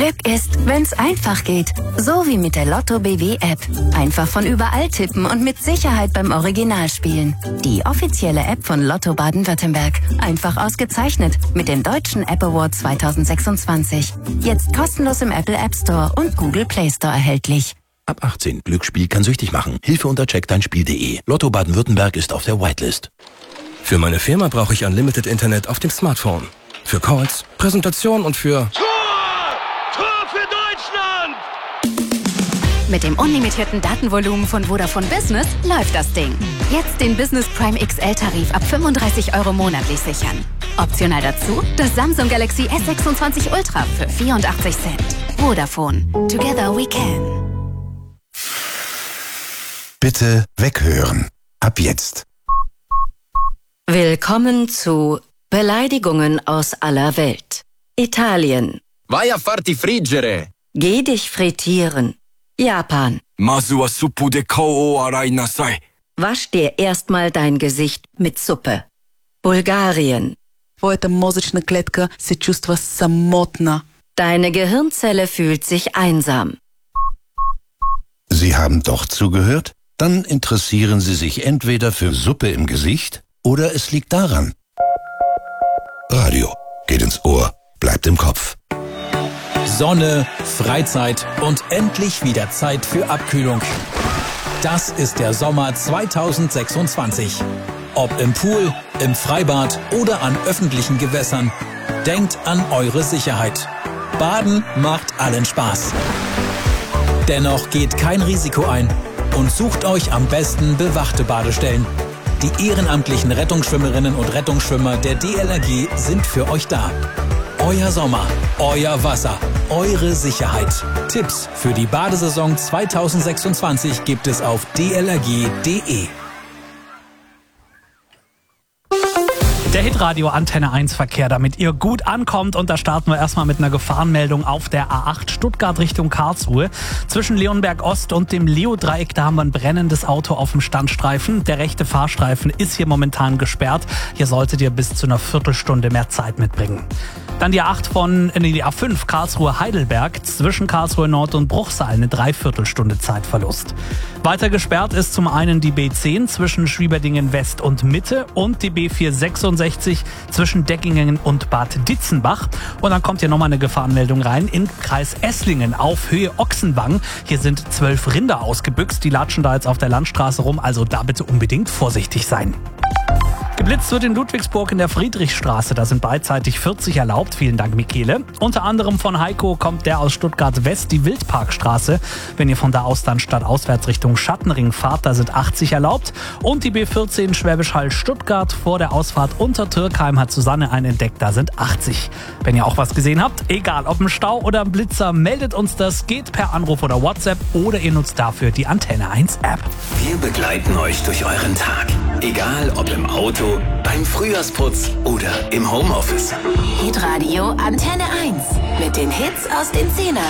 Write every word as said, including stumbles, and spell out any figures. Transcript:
Glück ist, wenn's einfach geht. So wie mit der Lotto B W App. Einfach von überall tippen und mit Sicherheit beim Original spielen. Die offizielle App von Lotto Baden-Württemberg. Einfach ausgezeichnet mit dem Deutschen App Award zwanzig sechsundzwanzig. Jetzt kostenlos im Apple App Store und Google Play Store erhältlich. Ab achtzehn. Glücksspiel kann süchtig machen. Hilfe unter check dein spiel punkt de. Lotto Baden-Württemberg ist auf der Whitelist. Für meine Firma brauche ich Unlimited Internet auf dem Smartphone. Für Calls, Präsentation und für... Tor! Tor für Deutschland! Mit dem unlimitierten Datenvolumen von Vodafone Business läuft das Ding. Jetzt den Business Prime X L-Tarif ab fünfunddreißig Euro monatlich sichern. Optional dazu das Samsung Galaxy S sechsundzwanzig Ultra für vierundachtzig Cent. Vodafone. Together we can. Bitte weghören. Ab jetzt. Willkommen zu Beleidigungen aus aller Welt. Italien. Vai a farti friggere. Geh dich frittieren. Japan. Masu wa suppu de kao o arai nasai. Wasch dir erstmal dein Gesicht mit Suppe. Bulgarien. Твоята мозъчна клетка се чувства самотна. Deine Gehirnzelle fühlt sich einsam. Sie haben doch zugehört? Dann interessieren Sie sich entweder für Suppe im Gesicht oder es liegt daran. Radio geht ins Ohr, bleibt im Kopf. Sonne, Freizeit und endlich wieder Zeit für Abkühlung. Das ist der Sommer zwanzig sechsundzwanzig. Ob im Pool, im Freibad oder an öffentlichen Gewässern, denkt an eure Sicherheit. Baden macht allen Spaß. Dennoch geht kein Risiko ein und sucht euch am besten bewachte Badestellen. Die ehrenamtlichen Rettungsschwimmerinnen und Rettungsschwimmer der D L R G sind für euch da. Euer Sommer, euer Wasser, eure Sicherheit. Tipps für die Badesaison zwanzig sechsundzwanzig gibt es auf d l r g punkt de. Der Hitradio Antenne eins Verkehr, damit ihr gut ankommt. Und da starten wir erstmal mit einer Gefahrenmeldung auf der A acht Stuttgart Richtung Karlsruhe. Zwischen Leonberg Ost und dem Leo-Dreieck, da haben wir ein brennendes Auto auf dem Standstreifen. Der rechte Fahrstreifen ist hier momentan gesperrt. Hier solltet ihr bis zu einer Viertelstunde mehr Zeit mitbringen. Dann die A acht von, nee, die A fünf Karlsruhe-Heidelberg zwischen Karlsruhe Nord und Bruchsal, eine Dreiviertelstunde Zeitverlust. Weiter gesperrt ist zum einen die B zehn zwischen Schwieberdingen West und Mitte und die B vierhundertsechsundsechzig zwischen Deckingen und Bad Ditzenbach. Und dann kommt hier nochmal eine Gefahrenmeldung rein im Kreis Esslingen auf Höhe Ochsenwang. Hier sind zwölf Rinder ausgebüxt, die latschen da jetzt auf der Landstraße rum, also da bitte unbedingt vorsichtig sein. Geblitzt wird in Ludwigsburg in der Friedrichstraße. Da sind beidseitig vierzig erlaubt. Vielen Dank, Michele. Unter anderem von Heiko kommt der aus Stuttgart West, die Wildparkstraße. Wenn ihr von da aus dann stadtauswärts Richtung Schattenring fahrt, da sind achtzig erlaubt. Und die B vierzehn Schwäbisch Hall Stuttgart vor der Ausfahrt unter Türkheim hat Susanne einen entdeckt. Da sind achtzig. Wenn ihr auch was gesehen habt, egal ob im Stau oder im Blitzer, meldet uns das. Geht per Anruf oder WhatsApp oder ihr nutzt dafür die Antenne eins App. Wir begleiten euch durch euren Tag. Egal ob im Auto, beim Frühjahrsputz oder im Homeoffice. Hitradio Antenne eins. Mit den Hits aus den Zehnern.